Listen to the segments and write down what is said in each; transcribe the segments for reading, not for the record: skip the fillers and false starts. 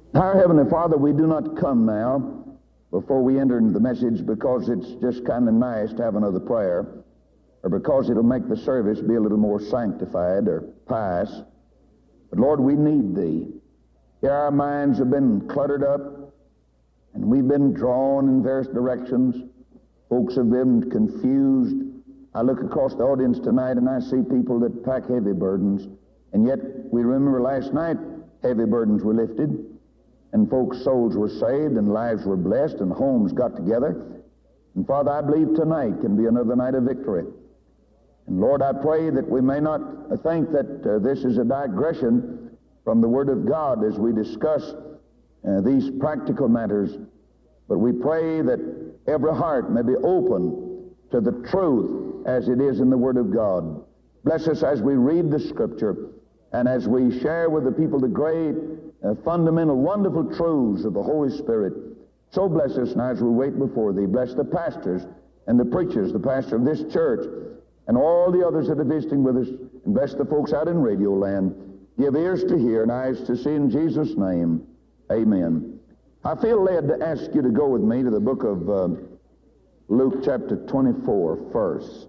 Our Heavenly Father, we do not come now before we enter into the message because it's just kind of nice to have another prayer, or because it'll make the service be a little more sanctified or pious. But Lord, we need Thee. Here our minds have been cluttered up, and we've been drawn in various directions. Folks have been confused. I look across the audience tonight and I see people that pack heavy burdens, and yet we remember last night heavy burdens were lifted, and folks' souls were saved, and lives were blessed, and homes got together. And Father, I believe tonight can be another night of victory. And Lord, I pray that we may not think that this is a digression from the Word of God as we discuss these practical matters, but we pray that every heart may be open to the truth as it is in the Word of God. Bless us as we read the Scripture and as we share with the people the great, fundamental, wonderful truths of the Holy Spirit. So bless us now as we wait before Thee. Bless the pastors and the preachers, the pastor of this church, and all the others that are visiting with us. And bless the folks out in Radio Land. Give ears to hear and eyes to see in Jesus' name. Amen. I feel led to ask you to go with me to the book of Luke chapter 24 first.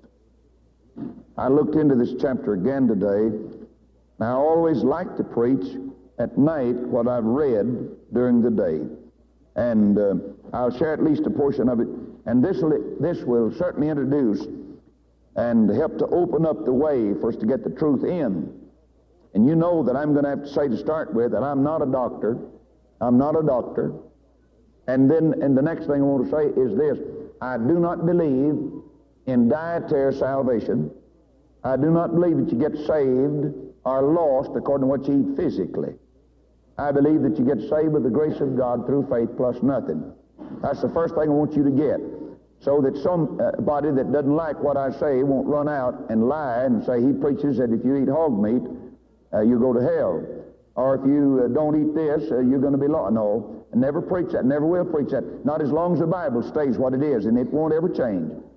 I looked into this chapter again today. Now, I always like to preach at night what I've read during the day. And I'll share at least a portion of it. And this will certainly introduce and help to open up the way for us to get the truth in. And you know that I'm going to have to say to start with that I'm not a doctor. I'm not a doctor. And the next thing I want to say is this. I do not believe in dietary salvation. I do not believe that you get saved or lost according to what you eat physically. I believe that you get saved with the grace of God through faith plus nothing. That's the first thing I want you to get, so that somebody that doesn't like what I say won't run out and lie and say he preaches that if you eat hog meat, you go to hell. Or if you don't eat this, you're going to be lost. No, never preach that, never will preach that. Not as long as the Bible stays what it is, and it won't ever change.